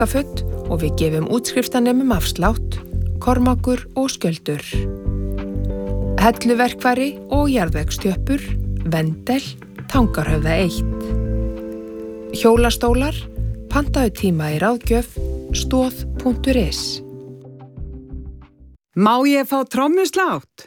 Futt og við gefum útskriftanemum afslátt, Kormákur og Skjöldur. Helluverkfæri og jarðvegstjöppur, Vendel, Tangarhöfða 1. Hjólastólar, pantaðu tíma í ráðgjöf, stoð.is. Má ég fá trommuslátt?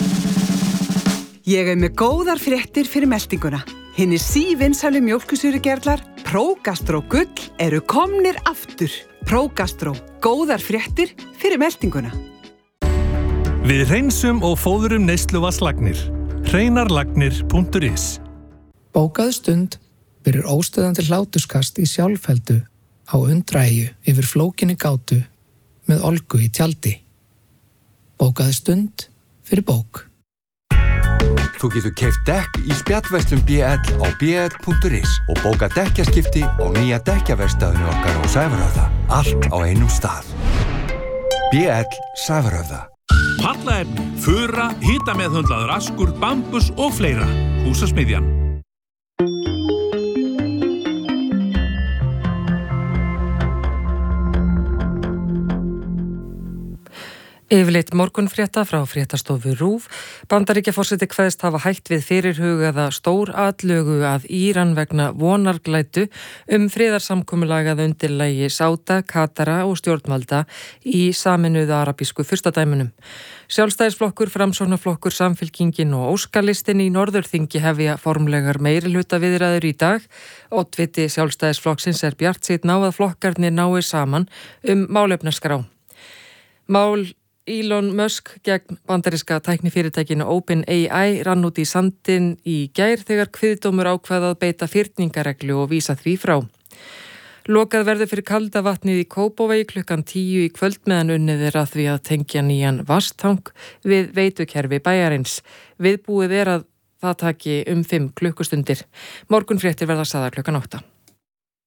Ég með góðar fréttir fyrir meltinguna. Hinir sívinsælu mjólkursýrugerlar Prógastró Gull eru komnir aftur. Prógastró, góðar fréttir fyrir meltinguna. Við hreinsum og fóðurum neysluvatnslagnir. hreinarlagnir.is. Bókaðu stund fyrir óstöðandi hláturskast í sjálfheldu á undræju yfir flókinni gátu með Olgu í tjaldi. Bókaðu stund fyrir bók. Þú getur keypt dekk í spjallverslun BL á bl.is og bóka dekkjaskipti á nýja dekkjaverkstæðinu okkar á Sævarhöfða. Allt á einum stað. BL Sævarhöfða. Pallaefni, fura, hitameðhöndlaður askur, bambus og fleira. Húsasmiðjan. Yfirleitt morgunfrétta frá fréttastofu RÚV. Bandaríkjaforseti kveðst hafa hætt við fyrirhugaða stóratlögu að Íran vegna vonarglætu friðarsamkomulag að undirlagi Sáda, Katara og stjórnvalda í Sameinuðu arabísku furstadæmunum. Sjálfstæðisflokkur, Framsóknarflokkur, Samfylkingin og Óskalistin í Norðurþingi hefja formlegar meirihluta viðræður í dag. Oddviti Sjálfstæðisflokksins bjartsýnn á að flokkarnir nái saman málefnaskrá. Mál Elon Musk gegn bandaríska tæknifyrirtækinu OpenAI rann út í sandinn í gær þegar kviðdómur ákvað að beita fyrningareglu og vísa því frá. Lokað verður fyrir kalda vatnið í Kópavogi klukkan 10 í kvöld meðan unnið að því að tengja nýjan vatnstang við veitukerfi bæjarins. Viðbúið að það taki 5 klukkustundir. Morgunfréttir verða sagðar klukkan 8.